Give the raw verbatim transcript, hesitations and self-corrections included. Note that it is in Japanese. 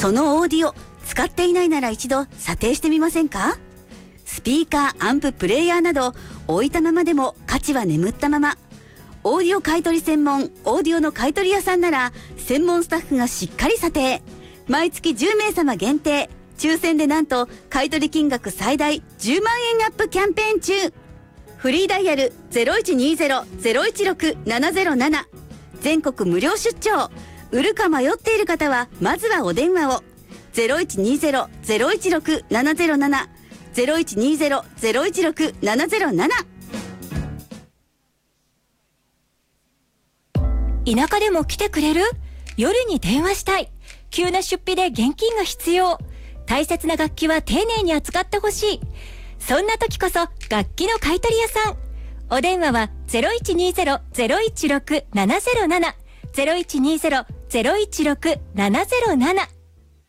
そのオーディオ使っていないなら一度査定してみませんか？スピーカー、アンプ、プレイヤーなど置いたままでも価値は眠ったまま。オーディオ買取専門オーディオの買取屋さんなら専門スタッフがしっかり査定。毎月じゅうめいさま限定、抽選でなんと買取金額最大じゅうまんえんアップキャンペーン中。フリーダイヤル ゼロいちにゼロ ゼロいちろく ななゼロなな、全国無料出張。売るか迷っている方はまずはお電話を。 ゼロいちにゼロ ゼロいちろく ななゼロなな ゼロいちにゼロ ゼロいちろく ななゼロなな。 田舎でも来てくれる？夜に電話したい。急な出費で現金が必要。大切な楽器は丁寧に扱ってほしい。そんな時こそ楽器の買取屋さん。お電話は ゼロいちにゼロ ゼロいちろく ななゼロなな ゼロいちにゼロ ゼロいちろく ななゼロなな